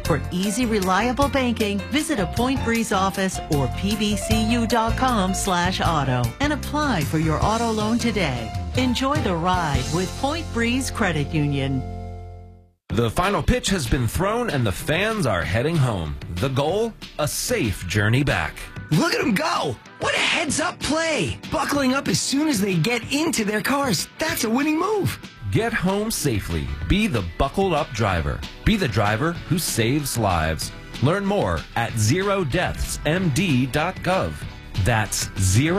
For easy, reliable banking, visit a Point Breeze office or pbcu.com/auto and apply for your auto loan today. Enjoy the ride with Point Breeze Credit Union. The final pitch has been thrown and the fans are heading home. The goal? A safe journey back. Look at them go! What a heads-up play! Buckling up as soon as they get into their cars. That's a winning move. Get home safely. Be the buckled-up driver. Be the driver who saves lives. Learn more at zerodeathsmd.gov. That's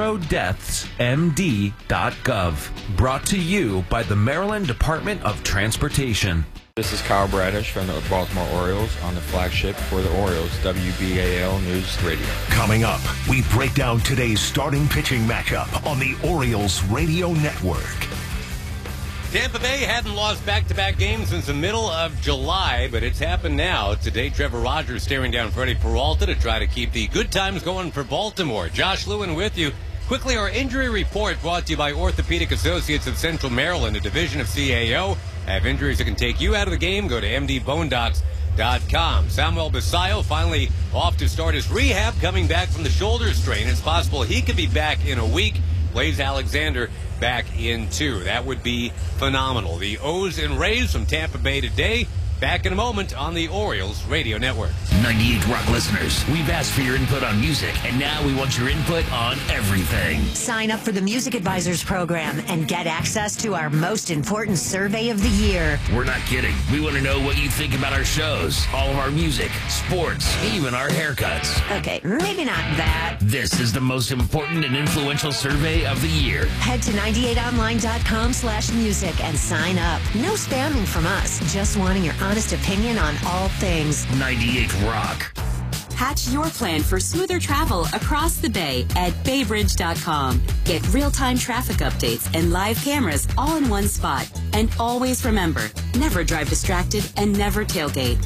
zerodeathsmd.gov. Brought to you by the Maryland Department of Transportation. This is Kyle Bradish from the Baltimore Orioles on the flagship for the Orioles, WBAL News Radio. Coming up, we break down today's starting pitching matchup on the Orioles Radio Network. Tampa Bay hadn't lost back-to-back games since the middle of July, but it's happened now. Today, Trevor Rogers staring down Freddie Peralta to try to keep the good times going for Baltimore. Josh Lewin with you. Quickly, our injury report brought to you by Orthopedic Associates of Central Maryland, a division of CAO. Have injuries that can take you out of the game? Go to mdbonedocs.com. Samuel Basayo finally off to start his rehab, coming back from the shoulder strain. It's possible he could be back in a week. Blaze Alexander back in 2. That would be phenomenal. The O's and Rays from Tampa Bay today. Back in a moment on the Orioles Radio Network. 98 Rock listeners, we've asked for your input on music, and now we want your input on everything. Sign up for the Music Advisors program and get access to our most important survey of the year. We're not kidding. We want to know what you think about our shows, all of our music, sports, even our haircuts. Okay, maybe not that. This is the most important and influential survey of the year. Head to 98online.com/music and sign up. No spamming from us, just wanting your honest opinion on all things 98 Rock. Hatch your plan for smoother travel across the bay at baybridge.com. Get real-time traffic updates and live cameras all in one spot. And always remember, never drive distracted and never tailgate.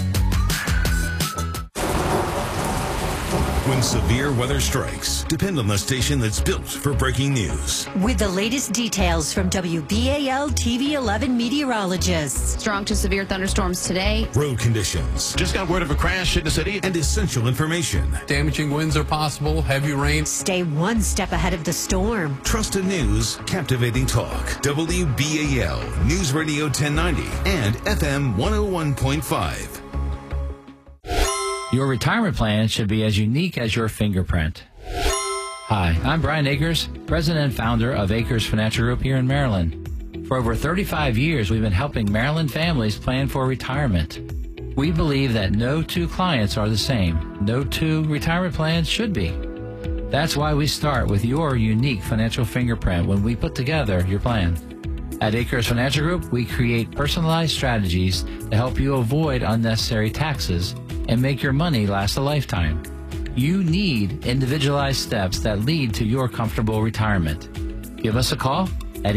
When severe weather strikes, depend on the station that's built for breaking news. With the latest details from WBAL TV 11 meteorologists. Strong to severe thunderstorms today. Road conditions. Just got word of a crash in the city and essential information. Damaging winds are possible, heavy rain. Stay one step ahead of the storm. Trusted news, captivating talk. WBAL News Radio 1090 and FM 101.5. Your retirement plan should be as unique as your fingerprint. Hi, I'm Brian Akers, president and founder of Akers Financial Group here in Maryland. For over 35 years, we've been helping Maryland families plan for retirement. We believe that no two clients are the same. No two retirement plans should be. That's why we start with your unique financial fingerprint when we put together your plan. At Akers Financial Group, we create personalized strategies to help you avoid unnecessary taxes and make your money last a lifetime. You need individualized steps that lead to your comfortable retirement. Give us a call at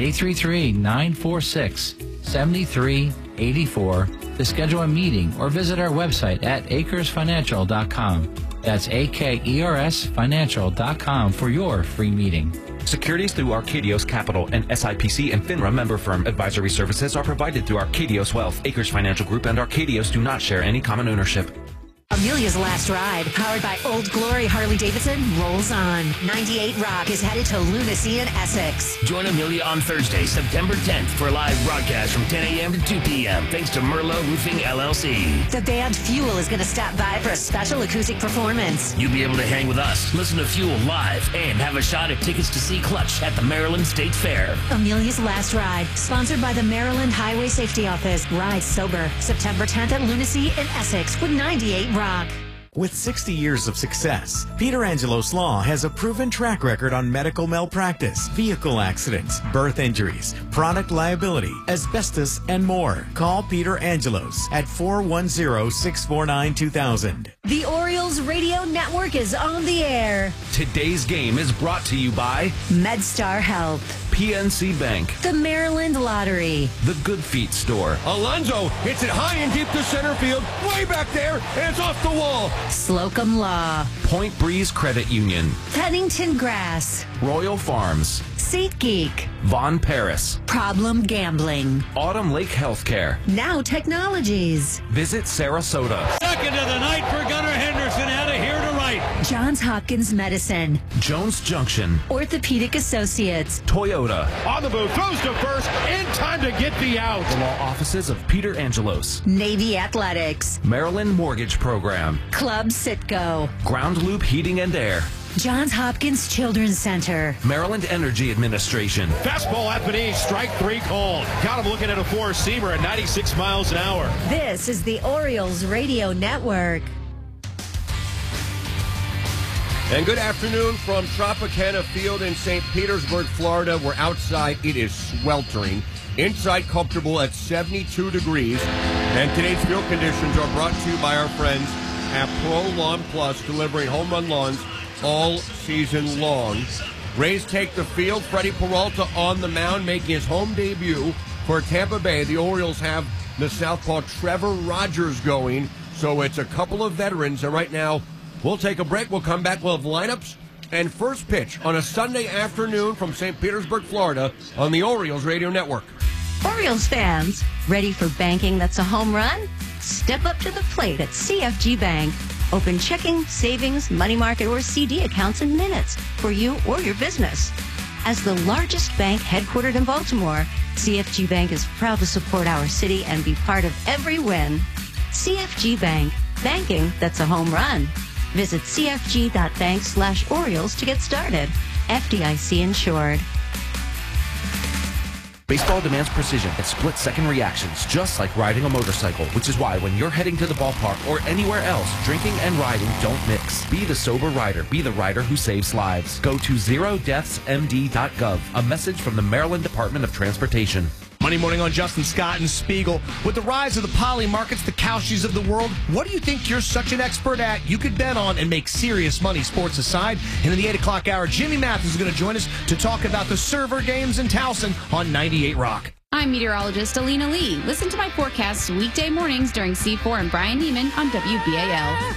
833-946-7384 to schedule a meeting or visit our website at akersfinancial.com. That's AKERSfinancial.com for your free meeting. Securities through Arcadios Capital and SIPC and FINRA member firm. Advisory services are provided through Arcadios Wealth. Akers Financial Group and Arcadios do not share any common ownership. Amelia's Last Ride, powered by Old Glory Harley-Davidson, rolls on. 98 Rock is headed to Lunacy in Essex. Join Amelia on Thursday, September 10th for a live broadcast from 10 a.m. to 2 p.m. thanks to Merlot Roofing LLC. The band Fuel is going to stop by for a special acoustic performance. You'll be able to hang with us, listen to Fuel live, and have a shot at tickets to see Clutch at the Maryland State Fair. Amelia's Last Ride, sponsored by the Maryland Highway Safety Office. Ride sober, September 10th at Lunacy in Essex with 98 Rock. With 60 years of success, Peter Angelos Law has a proven track record on medical malpractice, vehicle accidents, birth injuries, product liability, asbestos, and more. Call Peter Angelos at 410-649-2000. The Orioles Radio Network is on the air. Today's game is brought to you by MedStar Health, PNC Bank, the Maryland Lottery, the Good Feet Store. Alonso hits it high and deep to center field, way back there, and it's off the wall. Slocum Law, Point Breeze Credit Union, Pennington Grass, Royal Farms, SeatGeek. Von Paris. Problem Gambling. Autumn Lake Healthcare. Now Technologies. Visit Sarasota. Second of the night for Gunnar Henderson out of here to right. Johns Hopkins Medicine. Jones Junction. Orthopedic Associates. Toyota. On the move, throws to first, in time to get the out. The law offices of Peter Angelos. Navy Athletics. Maryland Mortgage Program. Club Citgo. Ground Loop Heating and Air. Johns Hopkins Children's Center. Maryland Energy Administration. Fastball at the knee, strike 3 called. Got him looking at a 4-seamer at 96 miles an hour. This is the Orioles Radio Network. And good afternoon from Tropicana Field in St. Petersburg, Florida. We're outside. It is sweltering. Inside comfortable at 72 degrees. And today's field conditions are brought to you by our friends at Pro Lawn Plus, delivering home run lawns all season long. Rays take the field. Freddie Peralta on the mound, making his home debut for Tampa Bay. The Orioles have the southpaw Trevor Rogers going. So it's a couple of veterans. And right now, we'll take a break. We'll come back. We'll have lineups and first pitch on a Sunday afternoon from St. Petersburg, Florida on the Orioles Radio Network. Orioles fans, ready for banking that's a home run? Step up to the plate at CFG Bank. Open checking, savings, money market, or CD accounts in minutes for you or your business. As the largest bank headquartered in Baltimore, CFG Bank is proud to support our city and be part of every win. CFG Bank, banking that's a home run. Visit cfg.bank/Orioles to get started. FDIC insured. Baseball demands precision and split-second reactions, just like riding a motorcycle, which is why when you're heading to the ballpark or anywhere else, drinking and riding don't mix. Be the sober rider. Be the rider who saves lives. Go to zerodeathsmd.gov. A message from the Maryland Department of Transportation. Monday Morning on Justin Scott and Spiegel. With the rise of the poly markets, the Kalshis of the world, what do you think you're such an expert at you could bet on and make serious money, sports aside? And in the 8 o'clock hour, Jimmy Mathis is going to join us to talk about the server games in Towson on 98 Rock. I'm meteorologist Alina Lee. Listen to my forecasts weekday mornings during C4 and Brian Neiman on WBAL.